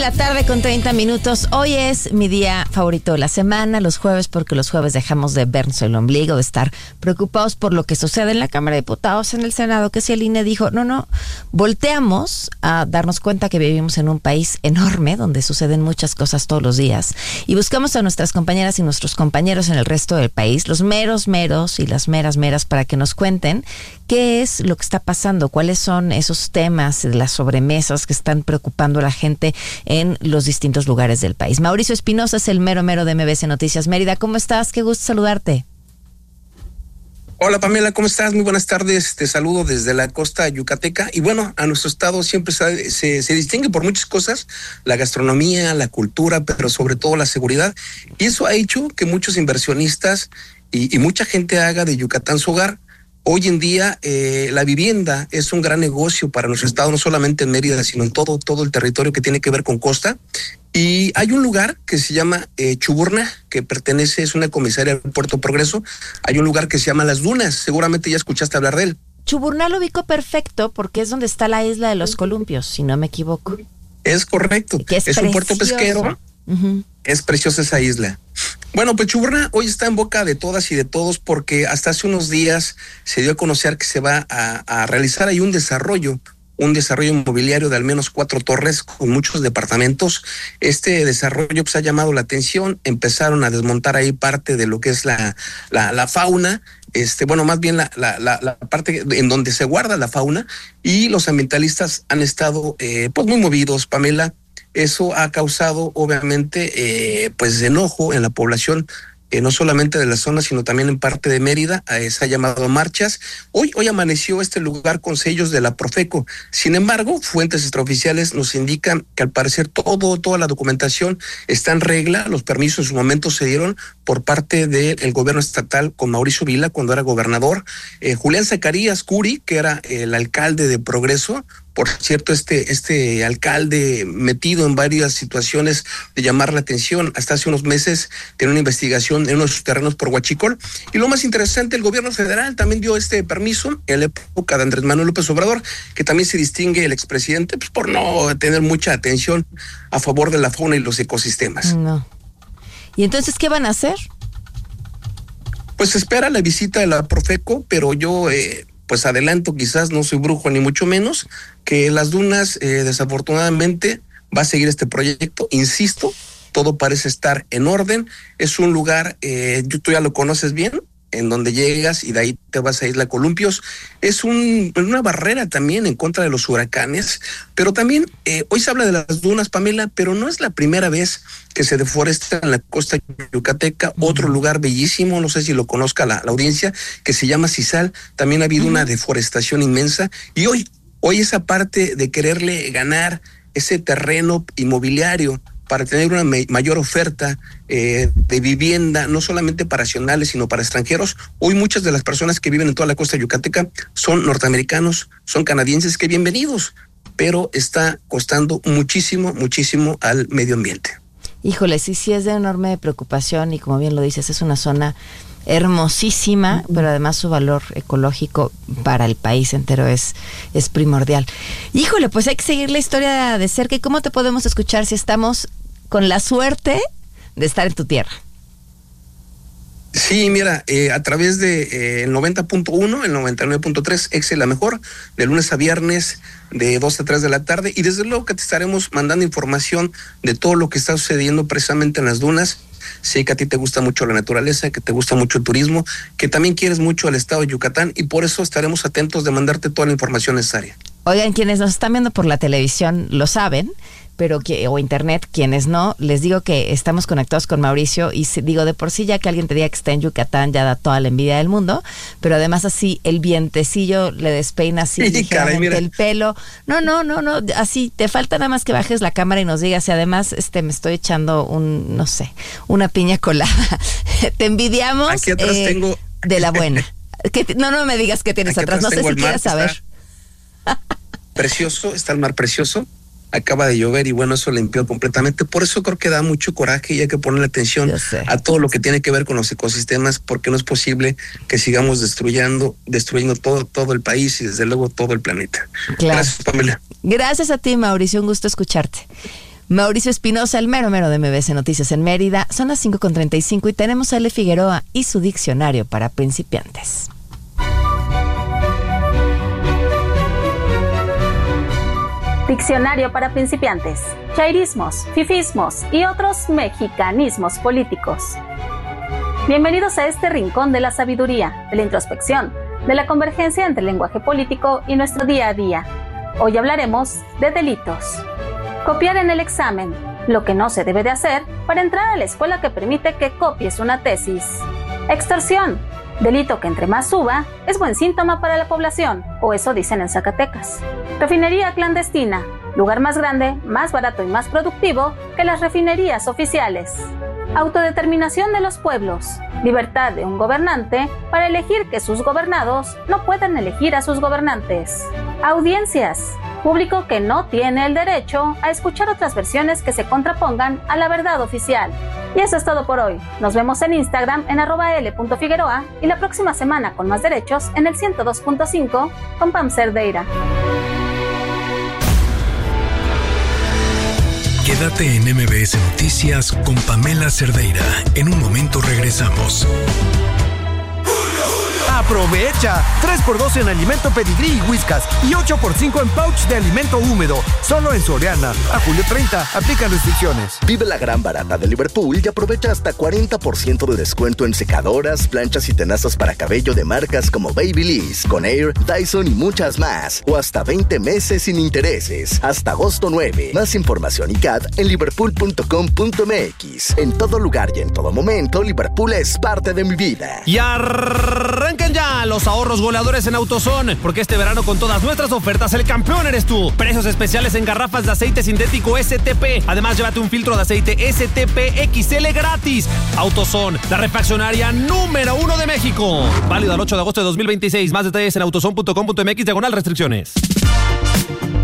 2:30 p.m. Hoy es mi día favorito de la semana, los jueves, porque los jueves dejamos de vernos el ombligo, de estar preocupados por lo que sucede en la Cámara de Diputados, en el Senado, que si el INE dijo, no, volteamos a darnos cuenta que vivimos en un país enorme, donde suceden muchas cosas todos los días, y buscamos a nuestras compañeras y nuestros compañeros en el resto del país, los meros y las meras, para que nos cuenten qué es lo que está pasando, cuáles son esos temas de las sobremesas que están preocupando a la gente en los distintos lugares del país. Mauricio Espinosa es el mero de MBC Noticias Mérida. ¿Cómo estás? Qué gusto saludarte. Hola Pamela, ¿cómo estás? Muy buenas tardes, te saludo desde la costa yucateca y bueno, a nuestro estado siempre se distingue por muchas cosas, la gastronomía, la cultura, pero sobre todo la seguridad, y eso ha hecho que muchos inversionistas y mucha gente haga de Yucatán su hogar. Hoy en día la vivienda es un gran negocio para nuestro estado, no solamente en Mérida, sino en todo el territorio que tiene que ver con costa. Y hay un lugar que se llama Chuburná, que es una comisaría de Puerto Progreso. Hay un lugar que se llama Las Dunas, seguramente ya escuchaste hablar de él. Chuburná lo ubico perfecto porque es donde está la isla de los columpios, si no me equivoco. Es correcto, es un puerto pesquero. Uh-huh. Es preciosa esa isla. Bueno, pues Chuburná hoy está en boca de todas y de todos porque hasta hace unos días se dio a conocer que se va a realizar ahí un desarrollo inmobiliario de al menos 4 torres con muchos departamentos. Este desarrollo pues ha llamado la atención, empezaron a desmontar ahí parte de lo que es la fauna, más bien la parte en donde se guarda la fauna, y los ambientalistas han estado pues muy movidos, Pamela. Eso ha causado obviamente pues enojo en la población, no solamente de la zona, sino también en parte de Mérida. Se ha llamado a marchas. Hoy amaneció este lugar con sellos de la Profeco. Sin embargo, fuentes extraoficiales nos indican que al parecer toda la documentación está en regla. Los permisos en su momento se dieron por parte del gobierno estatal con Mauricio Vila cuando era gobernador. Julián Zacarías Curi, que era el alcalde de Progreso. Por cierto, este alcalde metido en varias situaciones de llamar la atención. Hasta hace unos meses tenía una investigación en uno de sus terrenos por Huachicol. Y lo más interesante, el gobierno federal también dio este permiso en la época de Andrés Manuel López Obrador, que también se distingue el expresidente pues, por no tener mucha atención a favor de la fauna y los ecosistemas. No. ¿Y entonces qué van a hacer? Pues se espera la visita de la Profeco, pero yo... pues adelanto, quizás no soy brujo ni mucho menos, que Las Dunas desafortunadamente va a seguir este proyecto. Insisto, todo parece estar en orden. Es un lugar, tú ya lo conoces bien, en donde llegas y de ahí te vas a Isla Columpios. Es una barrera también en contra de los huracanes, pero también hoy se habla de Las Dunas, Pamela, pero no es la primera vez que se deforesta en la costa yucateca. Otro lugar bellísimo, no sé si lo conozca la audiencia, que se llama Cizal. También ha habido una deforestación inmensa, y hoy esa parte de quererle ganar ese terreno inmobiliario para tener una mayor oferta de vivienda, no solamente para nacionales, sino para extranjeros. Hoy muchas de las personas que viven en toda la costa yucateca son norteamericanos, son canadienses, que bienvenidos, pero está costando muchísimo al medio ambiente. Híjole, sí es de enorme preocupación, y como bien lo dices, es una zona hermosísima, pero además su valor ecológico para el país entero es primordial. Híjole, pues hay que seguir la historia de cerca. ¿Y cómo te podemos escuchar si estamos con la suerte de estar en tu tierra? Sí, mira, a través de el 90.1, el 99.3, Exe La Mejor, de lunes a viernes de 2 a 3 de la tarde, y desde luego que te estaremos mandando información de todo lo que está sucediendo precisamente en Las Dunas. Sé que a ti te gusta mucho la naturaleza, que te gusta mucho el turismo, que también quieres mucho al estado de Yucatán, y por eso estaremos atentos de mandarte toda la información necesaria. Oigan, quienes nos están viendo por la televisión lo saben, pero o internet, quienes no, les digo que estamos conectados con Mauricio, y digo, de por sí ya que alguien te diga que está en Yucatán ya da toda la envidia del mundo, pero además así el vientecillo le despeina así ligeramente el pelo. No, así te falta nada más que bajes la cámara y nos digas, y además me estoy echando una piña colada. Te envidiamos. Aquí atrás tengo de la buena. No me digas que tienes atrás, no sé si quieras saber. Precioso, está el mar precioso. Acaba de llover y bueno, eso limpió completamente. Por eso creo que da mucho coraje y hay que ponerle atención a todo lo que tiene que ver con los ecosistemas, porque no es posible que sigamos destruyendo todo el país y desde luego todo el planeta. Claro. Gracias, Pamela. Gracias a ti, Mauricio, un gusto escucharte. Mauricio Espinosa, el mero de MBS Noticias en Mérida. Son las 5:35 y tenemos a Ale Figueroa y su diccionario para principiantes. Diccionario para principiantes. Chairismos, fifismos y otros mexicanismos políticos. Bienvenidos a este rincón de la sabiduría, de la introspección, de la convergencia entre el lenguaje político y nuestro día a día. Hoy hablaremos de delitos. Copiar en el examen, lo que no se debe de hacer para entrar a la escuela que permite que copies una tesis. Extorsión, delito que entre más suba es buen síntoma para la población, o eso dicen en Zacatecas. Refinería clandestina, lugar más grande, más barato y más productivo que las refinerías oficiales. Autodeterminación de los pueblos, libertad de un gobernante para elegir que sus gobernados no puedan elegir a sus gobernantes. Audiencias, público que no tiene el derecho a escuchar otras versiones que se contrapongan a la verdad oficial. Y eso es todo por hoy. Nos vemos en Instagram en @l.figueroa y la próxima semana con más derechos en el 102.5 con Pam Cerdeira. Quédate en MBS Noticias con Pamela Cerdeira. En un momento regresamos. ¡Aprovecha! 3x2 en alimento Pedigrí y Whiskas y 8x5 en pouch de alimento húmedo. Solo en Soriana. A julio 30. Aplican restricciones. Vive la gran barata de Liverpool y aprovecha hasta 40% de descuento en secadoras, planchas y tenazas para cabello de marcas como Babyliss, Conair, Dyson y muchas más. O hasta 20 meses sin intereses. Hasta agosto 9. Más información y CAT en liverpool.com.mx. En todo lugar y en todo momento, Liverpool es parte de mi vida. Y arrancan ya los ahorros goleadores en AutoZone, porque este verano con todas nuestras ofertas el campeón eres tú. Precios especiales en garrafas de aceite sintético STP. Además, llévate un filtro de aceite STP XL gratis. AutoZone, la refaccionaria número 1 de México. Válido al 8 de agosto de 2026. Más detalles en autozone.com.mx/restricciones.